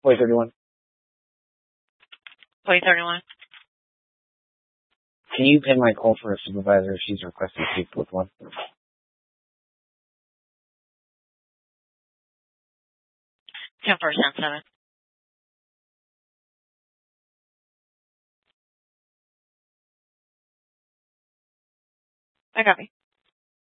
4031. 4031. Can you pin my call for a supervisor if she's requesting to speak with one? 10-4-7. I copy.